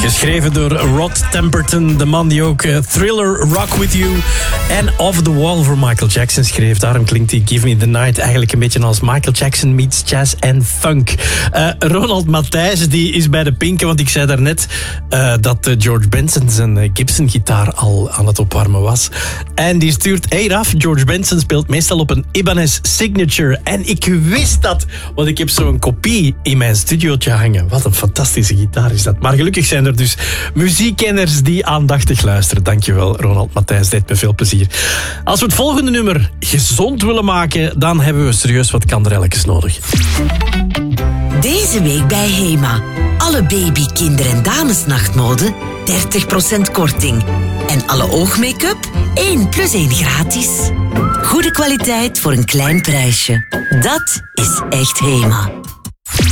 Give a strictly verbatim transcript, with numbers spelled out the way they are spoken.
Geschreven door Rod Temperton, de man die ook uh, Thriller, Rock With You en Off The Wall voor Michael Jackson schreef. Daarom klinkt die Give Me The Night eigenlijk een beetje als Michael Jackson meets jazz en funk. Uh, Ronald Matthijs die is bij de pinken, want ik zei daarnet uh, dat uh, George Benson zijn uh, Gibson-gitaar al aan het opwarmen was. En die stuurt, hey Raf, George Benson speelt meestal op een Ibanez Signature. En ik wist dat, want ik heb zo'n kopie in mijn studiootje hangen. Wat een fantastische gitaar is dat. Maar gelukkig zijn er dus muziekkenners die aandachtig luisteren. Dankjewel, Ronald Matthijs. Deed me veel plezier. Als we het volgende nummer gezond willen maken, dan hebben we serieus wat kanderelletjes nodig. Deze week bij Hema. Alle baby, kinder- en damesnachtmode dertig procent korting. En alle oogmake-up één plus één gratis. Goede kwaliteit voor een klein prijsje. Dat is echt Hema.